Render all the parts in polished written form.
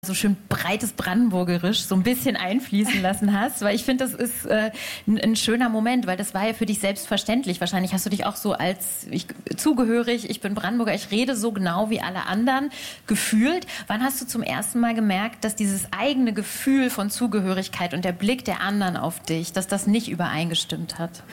so schön breites Brandenburgerisch so ein bisschen einfließen lassen hast, weil ich finde, das ist ein schöner Moment, weil das war ja für dich selbstverständlich. Wahrscheinlich hast du dich auch so als zugehörig, ich bin Brandenburger, ich rede so genau wie alle anderen gefühlt. Wann hast du zum ersten Mal gemerkt, dass dieses eigene Gefühl von Zugehörigkeit und der Blick der anderen auf dich, dass das nicht übereingestimmt hat?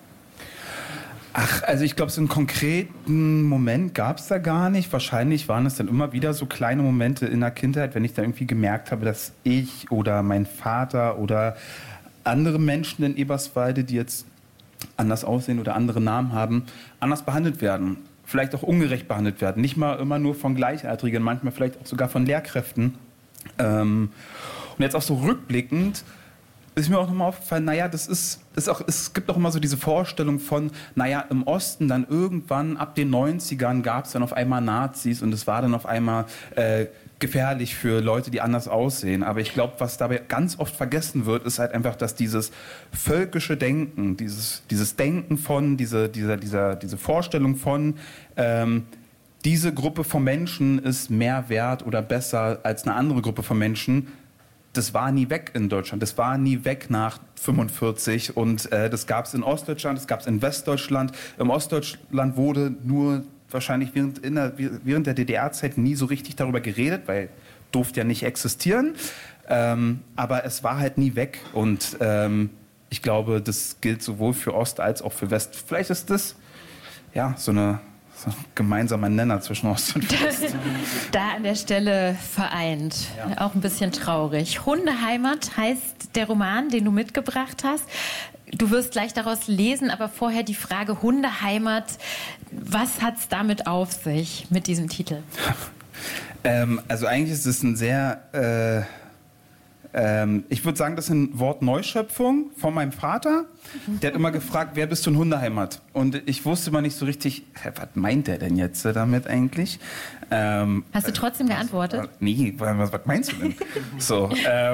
Ach, also ich glaube, so einen konkreten Moment gab es da gar nicht. Wahrscheinlich waren es dann immer wieder so kleine Momente in der Kindheit, wenn ich dann irgendwie gemerkt habe, dass ich oder mein Vater oder andere Menschen in Eberswalde, die jetzt anders aussehen oder andere Namen haben, anders behandelt werden. Vielleicht auch ungerecht behandelt werden. Nicht mal immer nur von Gleichaltrigen, manchmal vielleicht auch sogar von Lehrkräften. Und jetzt auch so rückblickend ist mir auch nochmal aufgefallen, naja, es gibt auch immer so diese Vorstellung von, naja, im Osten dann irgendwann ab den 90ern gab es dann auf einmal Nazis und es war dann auf einmal gefährlich für Leute, die anders aussehen. Aber ich glaube, was dabei ganz oft vergessen wird, ist halt einfach, dass dieses völkische Denken, dieses Denken von, diese Vorstellung von, diese Gruppe von Menschen ist mehr wert oder besser als eine andere Gruppe von Menschen. Das war nie weg in Deutschland, das war nie weg nach 45 und das gab es in Ostdeutschland, das gab es in Westdeutschland. Im Ostdeutschland wurde nur wahrscheinlich während der DDR-Zeit nie so richtig darüber geredet, weil durfte ja nicht existieren, aber es war halt nie weg und ich glaube, das gilt sowohl für Ost als auch für West. Vielleicht ist das ja so ein gemeinsamer Nenner zwischen Ost und West. Da an der Stelle vereint. Ja. Auch ein bisschen traurig. Hundeheimat heißt der Roman, den du mitgebracht hast. Du wirst gleich daraus lesen, aber vorher die Frage Hundeheimat. Was hat es damit auf sich, mit diesem Titel? Also eigentlich ist es ein sehr... ich würde sagen, das ist ein Wort Neuschöpfung von meinem Vater. Der hat immer gefragt, wer bist du in Hundeheimat? Und ich wusste immer nicht so richtig, was meint der denn jetzt damit eigentlich? Hast du trotzdem geantwortet? Nee, was meinst du denn? So,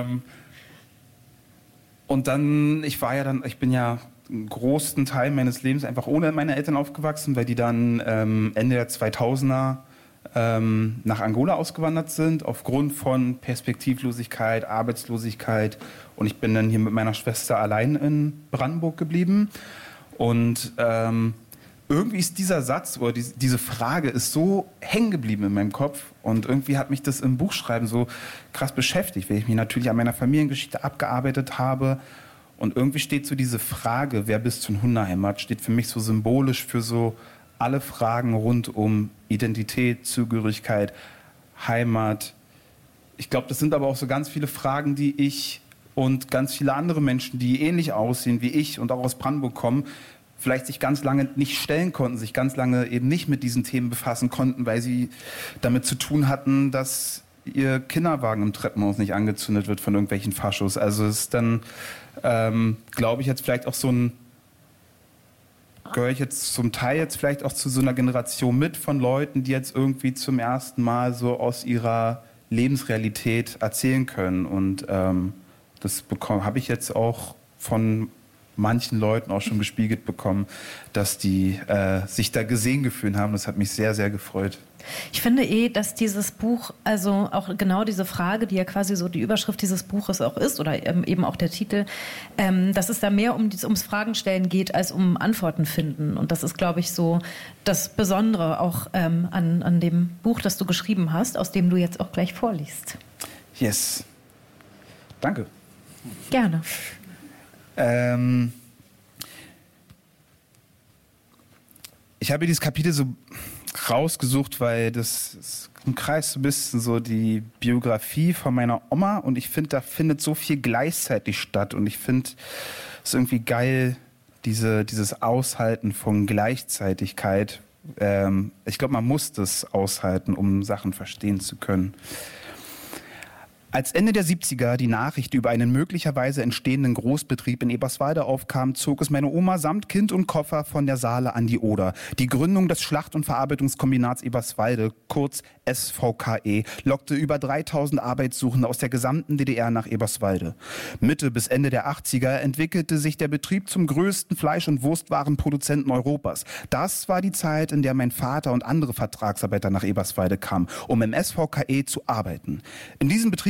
und dann, ich bin ja einen großen Teil meines Lebens einfach ohne meine Eltern aufgewachsen, weil die dann Ende der 2000er nach Angola ausgewandert sind, aufgrund von Perspektivlosigkeit, Arbeitslosigkeit. Und ich bin dann hier mit meiner Schwester allein in Brandenburg geblieben. Und irgendwie ist dieser Satz oder diese Frage ist so hängen geblieben in meinem Kopf. Und irgendwie hat mich das im Buchschreiben so krass beschäftigt, weil ich mich natürlich an meiner Familiengeschichte abgearbeitet habe. Und irgendwie steht so diese Frage, wer bist du in Hundeheimat, steht für mich so symbolisch für so alle Fragen rund um Identität, Zugehörigkeit, Heimat. Ich glaube, das sind aber auch so ganz viele Fragen, die ich und ganz viele andere Menschen, die ähnlich aussehen wie ich und auch aus Brandenburg kommen, vielleicht sich ganz lange nicht stellen konnten, sich ganz lange eben nicht mit diesen Themen befassen konnten, weil sie damit zu tun hatten, dass ihr Kinderwagen im Treppenhaus nicht angezündet wird von irgendwelchen Faschos. Also es ist dann, glaube ich, jetzt vielleicht auch so ein gehöre ich jetzt zum Teil jetzt vielleicht auch zu so einer Generation mit von Leuten, die jetzt irgendwie zum ersten Mal so aus ihrer Lebensrealität erzählen können. Und das habe ich jetzt auch von manchen Leuten auch schon gespiegelt bekommen, dass die sich da gesehen gefühlt haben. Das hat mich sehr, sehr gefreut. Ich finde dass dieses Buch, also auch genau diese Frage, die ja quasi so die Überschrift dieses Buches auch ist, oder eben auch der Titel, dass es da mehr ums Fragen stellen geht, als um Antworten finden. Und das ist, glaube ich, so das Besondere auch an dem Buch, das du geschrieben hast, aus dem du jetzt auch gleich vorliest. Yes. Danke. Gerne. Ich habe dieses Kapitel so rausgesucht, weil das umkreist so ein bisschen so die Biografie von meiner Oma und ich finde, da findet so viel gleichzeitig statt und ich finde es irgendwie geil, dieses Aushalten von Gleichzeitigkeit. Ich glaube, man muss das aushalten, um Sachen verstehen zu können. Als Ende der 70er die Nachricht über einen möglicherweise entstehenden Großbetrieb in Eberswalde aufkam, zog es meine Oma samt Kind und Koffer von der Saale an die Oder. Die Gründung des Schlacht- und Verarbeitungskombinats Eberswalde, kurz SVKE, lockte über 3000 Arbeitssuchende aus der gesamten DDR nach Eberswalde. Mitte bis Ende der 80er entwickelte sich der Betrieb zum größten Fleisch- und Wurstwarenproduzenten Europas. Das war die Zeit, in der mein Vater und andere Vertragsarbeiter nach Eberswalde kamen, um im SVKE zu arbeiten. In diesem Betrieb